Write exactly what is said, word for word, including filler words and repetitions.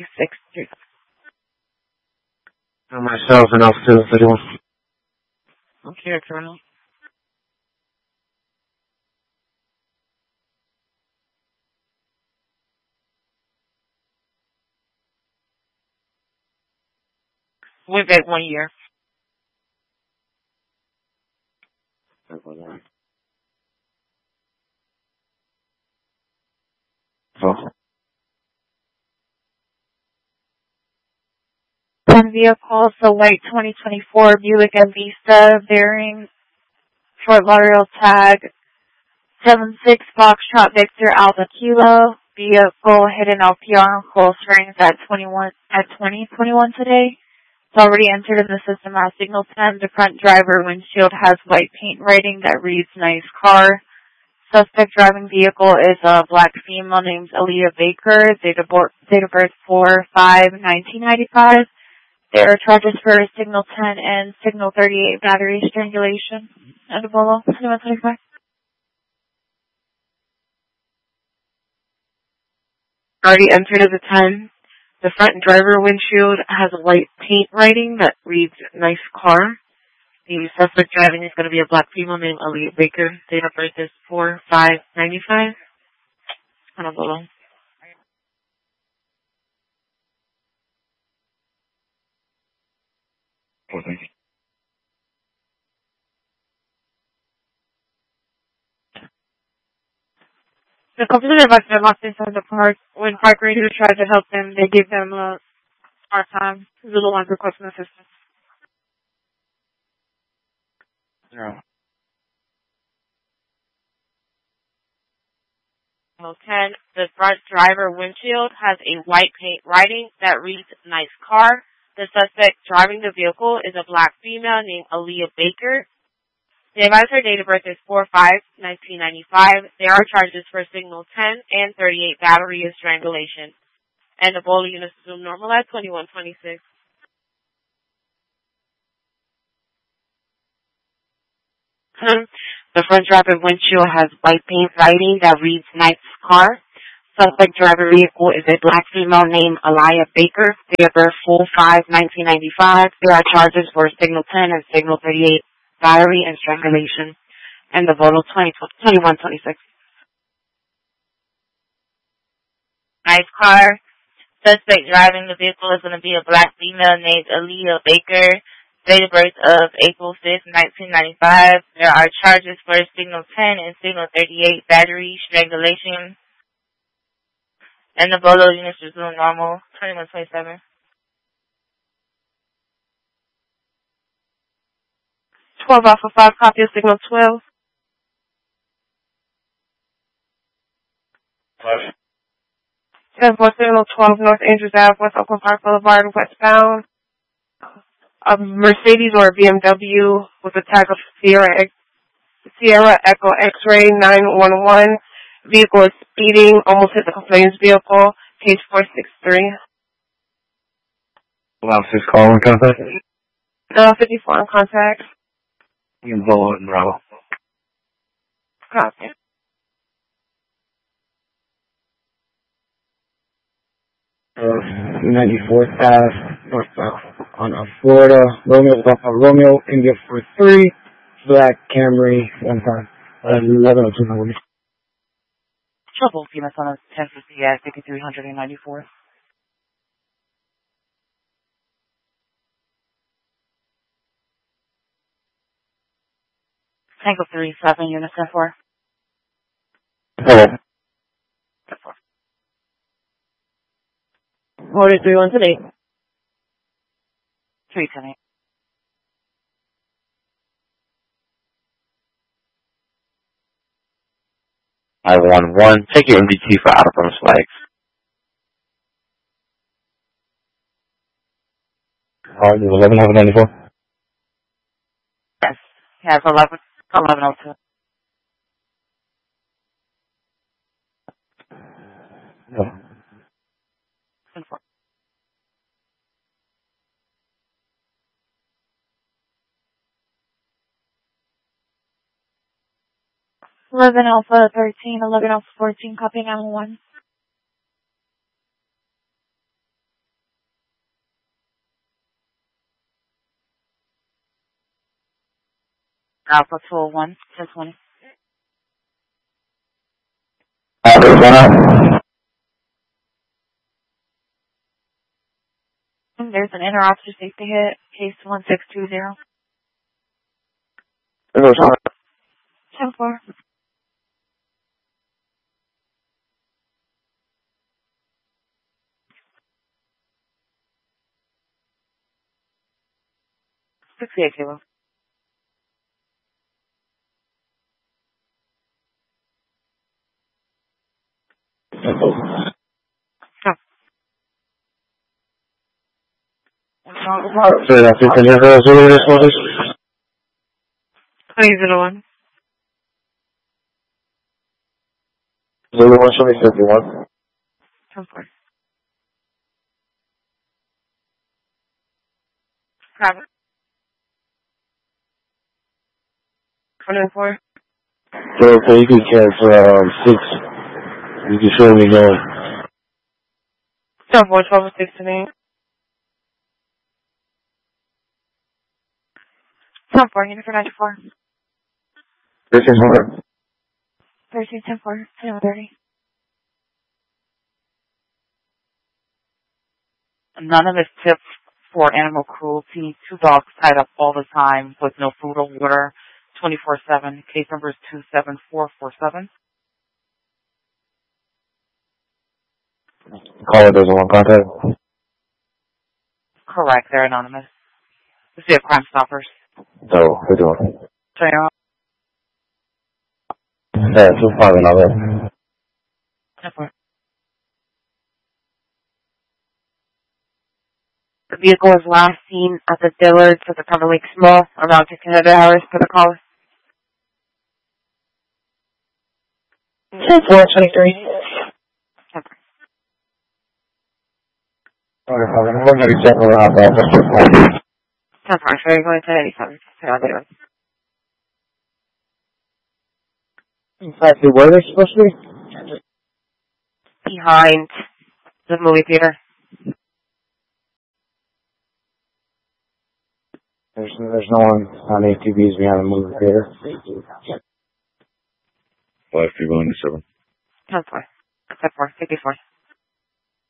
six three. Myself and Alpha two thirty-one. Okay, Colonel. Went back one year. Oh. Ten vehicles, the white twenty twenty-four Buick Envista bearing Fort Lauderdale tag seven six Foxtrot Victor Alpha Kilo. Vehicle hit an L P R on Cold Springs at twenty-one at twenty twenty-one today. It's already entered in the system as signal ten. The front driver windshield has white paint writing that reads nice car. Suspect driving vehicle is a black female named Aaliyah Baker. Date of birth, date of birth four five nineteen ninety-five. There are charges for signal ten and signal thirty-eight battery strangulation. And a bolo. twenty-one twenty-five. Already entered as a ten. The front driver windshield has a white paint writing that reads nice car. The suspect driving is going to be a black female named Aaliyah Baker. Date of birth is four five ninety-five. And a bolo. Okay. The company advised them locked inside the park. When park rangers tried to help them, they gave them a hard time. The little ones requesting assistance. Zero. ten. The front driver windshield has a white paint writing that reads nice car. The suspect driving the vehicle is a black female named Aaliyah Baker. The advisor date of birth is four five nineteen ninety-five. There are charges for signal ten and thirty-eight battery and strangulation. And the bolo units resume normal at twenty-one twenty-six. The front driver windshield has white paint writing that reads nice car. Suspect driver vehicle is a black female named Aaliyah Baker. Date of birth four five nineteen ninety-five. There are charges for signal ten and signal thirty-eight. Battery and strangulation, and the bolo twenty-one twenty-six. Nice car. Suspect driving the vehicle is going to be a black female named Aaliyah Baker. Date of birth of April fifth, nineteen ninety-five. There are charges for signal ten and signal thirty-eight battery strangulation, and the bolo units resume normal twenty-one twenty-seven. twelve Alpha five, copy of signal twelve. What? ten four signal twelve, North Andrews Avenue, West Oakland Park Boulevard, westbound. A Mercedes or a B M W with a tag of Sierra, Sierra Echo X-Ray nine one one. Vehicle is speeding, almost hit the complainant's vehicle, case four six three. Allow six call in contact? Uh, fifty-four in contact. You can bolo and Bravo. Copy. Uh, ninety-fourth Ave, North South, on uh, Florida. Romeo, uh, Romeo, India four three, Black Camry, one time. Uh, eleven oh two number. Trouble, P M S on ten fifty at fifty-three ninety-four. Tango three seven, unit ten four. Hello. ten four. Order three one eight. three ten eight. I one one. Take your M D T for out of bonus flags. Alright, eleven ninety-four. Yes. Yes, eleven eleven oh two. No. ten four. eleven Alpha thirteen, eleven Alpha fourteen, copying M one. Alpha two oh one, ten twenty. Alpha one up. There's an inter-officer safety hit, case one six two zero. There goes on. ten four. sixty-eight kilo. So that's it. Can you hear us over this one? twenty zero one. Zulu one, show me fifty-one. ten four. Private. twenty-four. So, okay, you can cancel, um, six. You can show me going. ten four, twelve sixteen. ten four, unit for ninety-four. thirteen hundred. thirteen, ten four, ten thirty. Anonymous tips for animal cruelty. Two dogs tied up all the time with no food or water. twenty-four seven. Case number is two seven four four seven. Caller doesn't want contact. Correct, they're anonymous. This is a Crime Stoppers. So, we're doing. So you're on. Yeah, two five another. The vehicle was last seen at the Dillards at the Cover Lake Mall around fifteen hundred hours for the caller. ten four twenty-three. Okay, I'm going to check around that. ten four, so you're going to eighty-seven. Exactly where they're supposed to be? Behind the movie theater. There's, there's no one on A T Vs behind the movie theater. five three one seven. ten four. ten four, fifty-four.